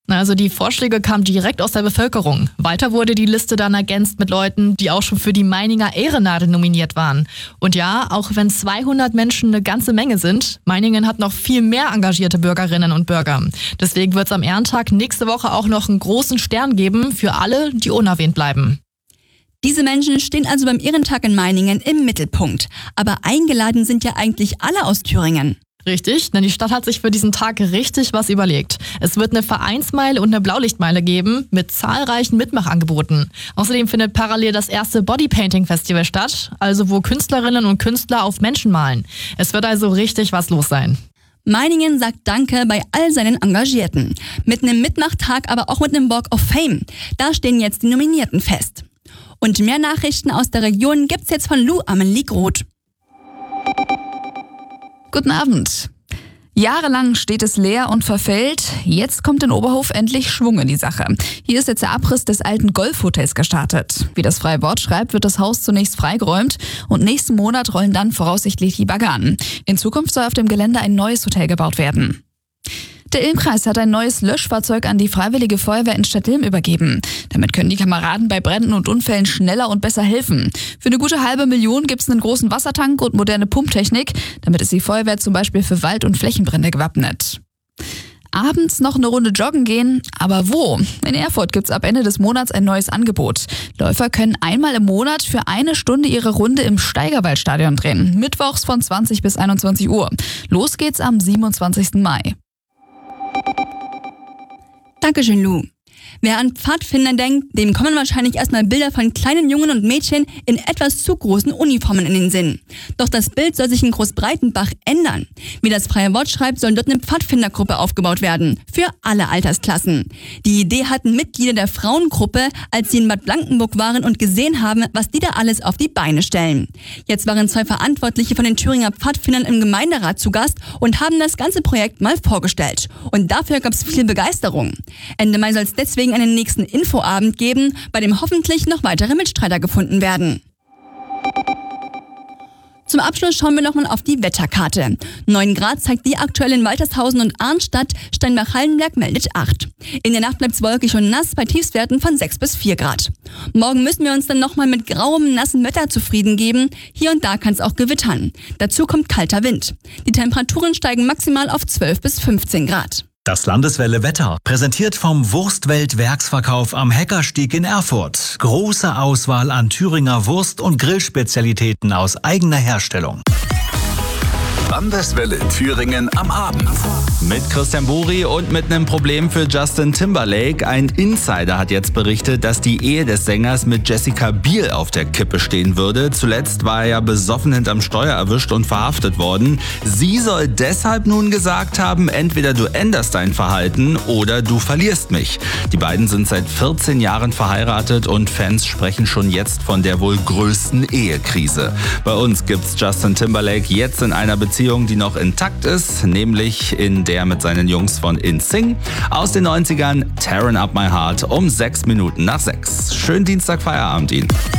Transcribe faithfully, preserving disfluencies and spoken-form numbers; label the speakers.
Speaker 1: Also die Vorschläge kamen direkt aus der Bevölkerung. Weiter wurde die Liste dann ergänzt mit Leuten, die auch schon für die Meininger Ehrennadel nominiert waren. Und ja, auch wenn zweihundert Menschen eine ganze Menge sind, Meiningen hat noch viel mehr engagierte Bürgerinnen und Bürger. Deswegen wird es am Ehrentag nächste Woche auch noch einen großen Stern geben für alle, die unerwähnt bleiben.
Speaker 2: Diese Menschen stehen also beim Ehrentag in Meiningen im Mittelpunkt. Aber eingeladen sind ja eigentlich alle aus Thüringen.
Speaker 1: Richtig, denn die Stadt hat sich für diesen Tag richtig was überlegt. Es wird eine Vereinsmeile und eine Blaulichtmeile geben mit zahlreichen Mitmachangeboten. Außerdem findet parallel das erste Bodypainting-Festival statt, also wo Künstlerinnen und Künstler auf Menschen malen. Es wird also richtig was los sein.
Speaker 2: Meiningen sagt Danke bei all seinen Engagierten. Mit einem Mitmachtag, aber auch mit einem Walk of Fame. Da stehen jetzt die Nominierten fest. Und mehr Nachrichten aus der Region gibt's jetzt von Lou Amelie Groth.
Speaker 3: Guten Abend. Jahrelang steht es leer und verfällt. Jetzt kommt in Oberhof endlich Schwung in die Sache. Hier ist jetzt der Abriss des alten Golfhotels gestartet. Wie das Freie Wort schreibt, wird das Haus zunächst freigeräumt und nächsten Monat rollen dann voraussichtlich die Bagger an. In Zukunft soll auf dem Gelände ein neues Hotel gebaut werden. Der Ilm-Kreis hat ein neues Löschfahrzeug an die Freiwillige Feuerwehr in Stadtilm übergeben. Damit können die Kameraden bei Bränden und Unfällen schneller und besser helfen. Für eine gute halbe Million gibt es einen großen Wassertank und moderne Pumptechnik. Damit ist die Feuerwehr zum Beispiel für Wald- und Flächenbrände gewappnet. Abends noch eine Runde joggen gehen, aber wo? In Erfurt gibt's ab Ende des Monats ein neues Angebot. Läufer können einmal im Monat für eine Stunde ihre Runde im Steigerwaldstadion drehen. Mittwochs von zwanzig bis einundzwanzig Uhr. Los geht's am siebenundzwanzigsten Mai.
Speaker 2: Dankeschön, Lou. Wer an Pfadfinder denkt, dem kommen wahrscheinlich erstmal Bilder von kleinen Jungen und Mädchen in etwas zu großen Uniformen in den Sinn. Doch das Bild soll sich in Großbreitenbach ändern. Wie das Freie Wort schreibt, soll dort eine Pfadfindergruppe aufgebaut werden. Für alle Altersklassen. Die Idee hatten Mitglieder der Frauengruppe, als sie in Bad Blankenburg waren und gesehen haben, was die da alles auf die Beine stellen. Jetzt waren zwei Verantwortliche von den Thüringer Pfadfindern im Gemeinderat zu Gast und haben das ganze Projekt mal vorgestellt. Und dafür gab es viel Begeisterung. Ende Mai soll es deswegen einen nächsten Infoabend geben, bei dem hoffentlich noch weitere Mitstreiter gefunden werden. Zum Abschluss schauen wir nochmal auf die Wetterkarte. neun Grad zeigt die aktuell in Waltershausen und Arnstadt, Steinbach-Hallenberg meldet acht. In der Nacht bleibt es wolkig und nass bei Tiefstwerten von sechs bis vier Grad. Morgen müssen wir uns dann nochmal mit grauem, nassen Wetter zufrieden geben. Hier und da kann es auch gewittern. Dazu kommt kalter Wind. Die Temperaturen steigen maximal auf zwölf bis fünfzehn Grad.
Speaker 4: Das Landeswelle Wetter, präsentiert vom Wurstwelt-Werksverkauf am Heckerstieg in Erfurt. Große Auswahl an Thüringer Wurst- und Grillspezialitäten aus eigener Herstellung.
Speaker 5: Landeswelle Thüringen am Abend.
Speaker 6: Mit Christian Buri und mit einem Problem für Justin Timberlake. Ein Insider hat jetzt berichtet, dass die Ehe des Sängers mit Jessica Biel auf der Kippe stehen würde. Zuletzt war er ja besoffen hinterm Steuer erwischt und verhaftet worden. Sie soll deshalb nun gesagt haben, entweder du änderst dein Verhalten oder du verlierst mich. Die beiden sind seit vierzehn Jahren verheiratet und Fans sprechen schon jetzt von der wohl größten Ehekrise. Bei uns gibt's Justin Timberlake jetzt in einer Beziehung, die noch intakt ist, nämlich in der mit seinen Jungs von In Sync. Aus den neunzigern, Tearing Up My Heart um sechs Minuten nach sechs. Schönen Dienstag, Feierabend Ihnen.